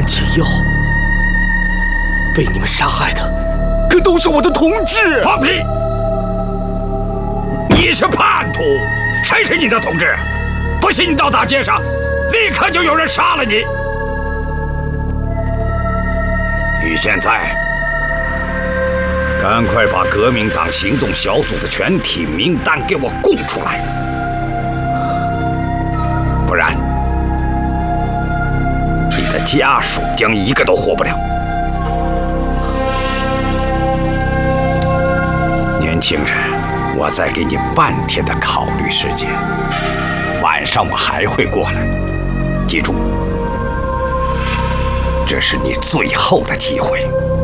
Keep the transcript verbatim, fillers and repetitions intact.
解药，被你们杀害的可都是我的同志！ 放屁！你是叛徒，谁是你的同志？不信你到大街上，立刻就有人杀了你。你现在赶快把革命党行动小组的全体名单给我供出来，不然你的家属将一个都活不了。年轻人，我再给你半天的考虑时间，晚上我还会过来。记住，这是你最后的机会。